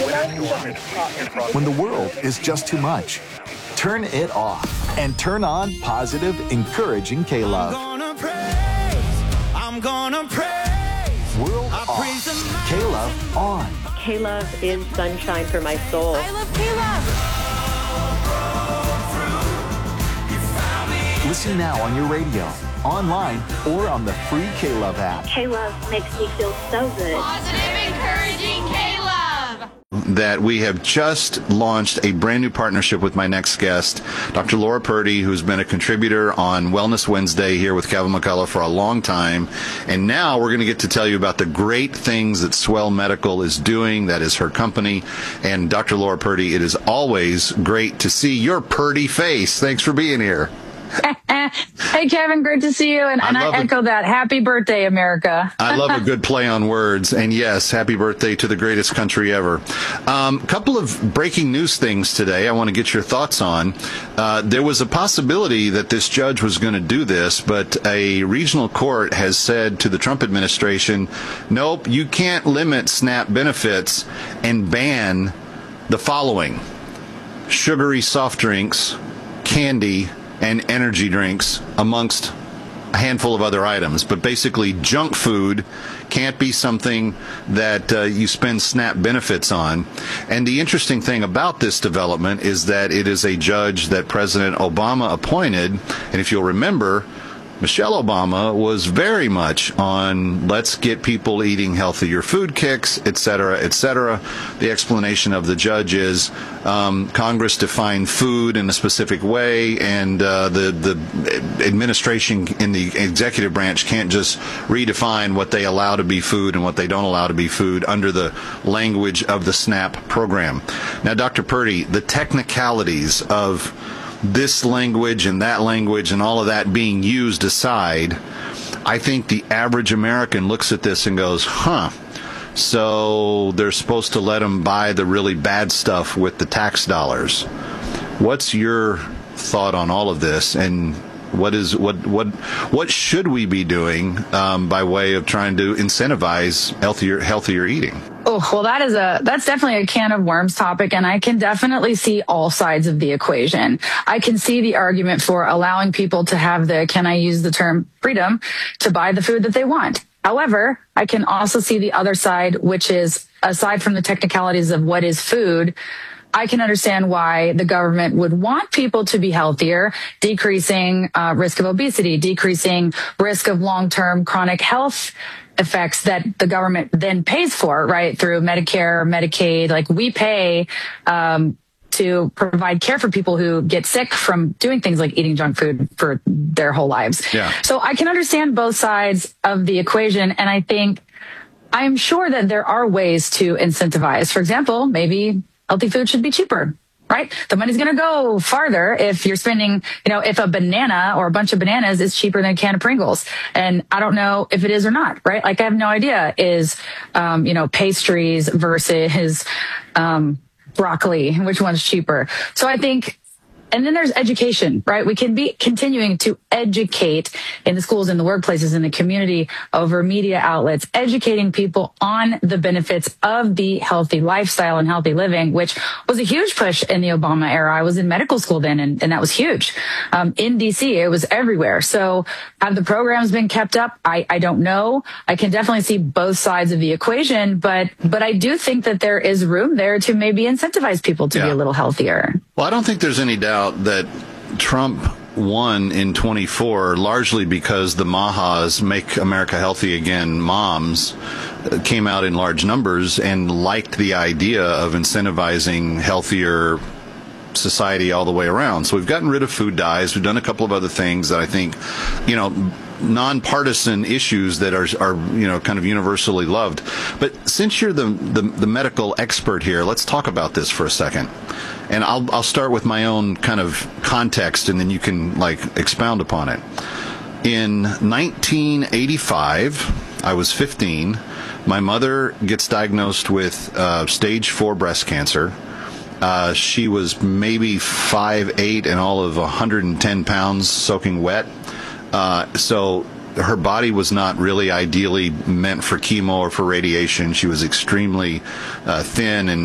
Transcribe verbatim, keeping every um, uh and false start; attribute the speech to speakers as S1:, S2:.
S1: When the world is just too much, turn it off and turn on positive, encouraging K-Love.
S2: I'm gonna praise, I'm gonna praise.
S1: World off, K-Love on.
S3: K-Love is sunshine for my soul.
S4: I love K-Love.
S1: Listen now on your radio, online, or on the free K-Love app.
S3: K-Love makes me feel so good.
S4: Positive, encouraging K-Love.
S5: That we have just launched a brand new partnership with my next guest, Doctor Laura Purdy, who's been a contributor on Wellness Wednesday here with Kevin McCullough for a long time. And now we're going to get to tell you about the great things that Swell Medical is doing. That is her company. And Doctor Laura Purdy, it is always great to see your Purdy face. Thanks for being here.
S6: Hey, Kevin, great to see you. And I, and I echo a, that. Happy birthday, America.
S5: I love a good play on words. And yes, happy birthday to the greatest country ever. A um, couple of breaking news things today I want to get your thoughts on. Uh, there was a possibility that this judge was going to do this, but a regional court has said to the Trump administration, nope, you can't limit SNAP benefits and ban the following: sugary soft drinks, candy, and energy drinks, amongst a handful of other items. But basically, junk food can't be something that uh, you spend SNAP benefits on. And the interesting thing about this development is that it is a judge that President Obama appointed. And if you'll remember, Michelle Obama was very much on let's get people eating healthier food kicks, et cetera, et cetera. The explanation of the judge is um, Congress defined food in a specific way, and uh, the, the administration in the executive branch can't just redefine what they allow to be food and what they don't allow to be food under the language of the SNAP program. Now, Doctor Purdy, the technicalities of this language and that language and all of that being used aside, I think the average American looks at this and goes, huh, so they're supposed to let them buy the really bad stuff with the tax dollars. What's your thought on all of this, and what is what what what should we be doing um, by way of trying to incentivize healthier healthier eating?
S6: Oh, well, that is a, that's definitely a can of worms topic. And I can definitely see all sides of the equation. I can see the argument for allowing people to have the, can I use the term freedom to buy the food that they want. However, I can also see the other side, which is aside from the technicalities of what is food, I can understand why the government would want people to be healthier, decreasing uh, risk of obesity, decreasing risk of long-term chronic health effects that the government then pays for, right, through Medicare, Medicaid. Like, we pay um, to provide care for people who get sick from doing things like eating junk food for their whole lives.
S5: Yeah.
S6: So I can understand both sides of the equation, and I think I'm sure that there are ways to incentivize. For example, maybe healthy food should be cheaper. Right? The money's going to go farther if you're spending, you know, if a banana or a bunch of bananas is cheaper than a can of Pringles. And I don't know if it is or not, right? Like, I have no idea is, um, you know, pastries versus, um, broccoli, which one's cheaper. So I think, and then there's education, right? We can be continuing to educate in the schools, in the workplaces, in the community, over media outlets, educating people on the benefits of the healthy lifestyle and healthy living, which was a huge push in the Obama era. I was in medical school then, and, and that was huge. Um, in D C, it was everywhere. So have the programs been kept up? I, I don't know. I can definitely see both sides of the equation, but, but I do think that there is room there to maybe incentivize people to yeah. be a little healthier.
S5: Well, I don't think there's any doubt that Trump won in twenty-four largely because the Mahas, Make America Healthy Again moms, came out in large numbers and liked the idea of incentivizing healthier society all the way around. So we've gotten rid of food dyes. We've done a couple of other things that I think, you know, nonpartisan issues that are, are you know, kind of universally loved. But since you're the, the, the medical expert here, let's talk about this for a second. And I'll, I'll start with my own kind of context, and then you can, like, expound upon it. In nineteen eighty-five, I was fifteen. My mother gets diagnosed with uh, stage four breast cancer. Uh, she was maybe five eight and all of one hundred ten pounds soaking wet. Uh, so her body was not really ideally meant for chemo or for radiation. She was extremely uh, thin and